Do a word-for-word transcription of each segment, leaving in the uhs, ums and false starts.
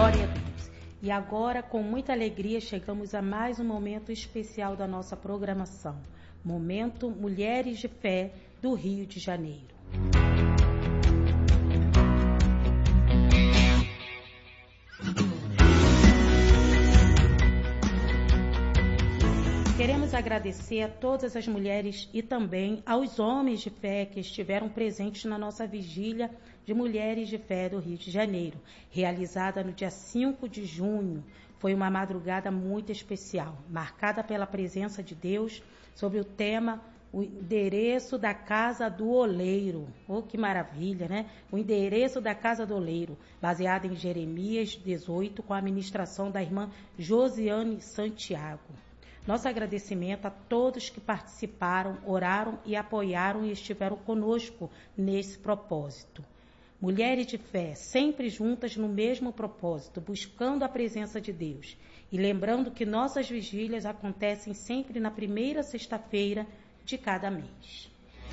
Glória a Deus. E agora, com muita alegria, chegamos a mais um momento especial da nossa programação. Momento Mulheres de Fé do Rio de Janeiro. Queremos agradecer a todas as mulheres e também aos homens de fé que estiveram presentes na nossa vigília de Mulheres de Fé do Rio de Janeiro, realizada no dia cinco de junho. Foi uma madrugada muito especial, marcada pela presença de Deus sobre o tema o endereço da casa do oleiro. Oh, que maravilha, né? O endereço da casa do oleiro, baseado em Jeremias dezoito, com a ministração da irmã Josiane Santiago. Nosso agradecimento a todos que participaram, oraram e apoiaram e estiveram conosco nesse propósito. Mulheres de fé, sempre juntas no mesmo propósito, buscando a presença de Deus. E lembrando que nossas vigílias acontecem sempre na primeira sexta-feira de cada mês.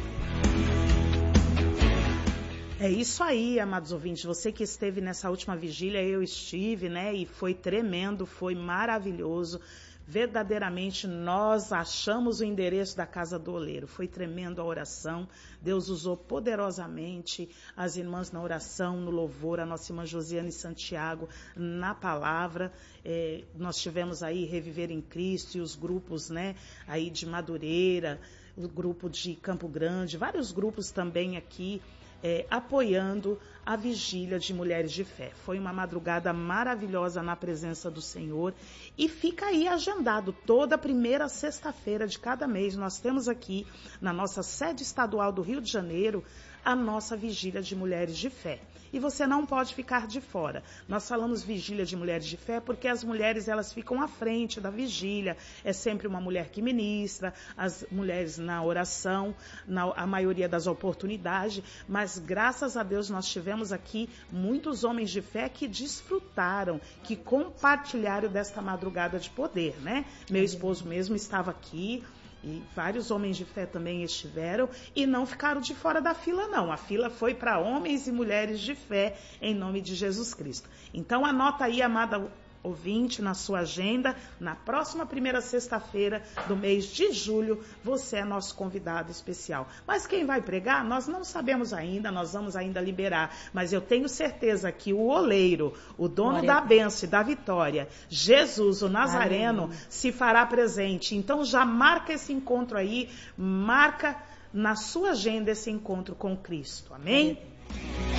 É isso aí, amados ouvintes. Você que esteve nessa última vigília, eu estive, né? E foi tremendo, foi maravilhoso. Verdadeiramente nós achamos o endereço da casa do oleiro. Foi tremendo a oração. Deus usou poderosamente as irmãs na oração, no louvor, a nossa irmã Josiane Santiago na palavra. É, nós tivemos aí Reviver em Cristo e os grupos, né, aí de Madureira, o grupo de Campo Grande, vários grupos também aqui É, apoiando a vigília de Mulheres de Fé. Foi uma madrugada maravilhosa na presença do Senhor e fica aí agendado toda primeira sexta-feira de cada mês. Nós temos aqui na nossa sede estadual do Rio de Janeiro a nossa vigília de Mulheres de Fé. E você não pode ficar de fora. Nós falamos vigília de Mulheres de Fé porque as mulheres elas ficam à frente da vigília. É sempre uma mulher que ministra, as mulheres na oração, na a maioria das oportunidades. Mas graças a Deus nós tivemos aqui muitos homens de fé que desfrutaram, que compartilharam desta madrugada de poder, né? Meu esposo mesmo estava aqui. E vários homens de fé também estiveram e não ficaram de fora da fila, não. A fila foi para homens e mulheres de fé, em nome de Jesus Cristo. Então, anota aí, amada ouvinte, na sua agenda, na próxima primeira sexta-feira do mês de julho, você é nosso convidado especial. Mas quem vai pregar, nós não sabemos ainda, nós vamos ainda liberar. Mas eu tenho certeza que o oleiro, o dono Glória. Da bênção e da vitória, Jesus, o Nazareno, Aleluia. Se fará presente. Então já marca esse encontro aí, marca na sua agenda esse encontro com Cristo. Amém? Amém.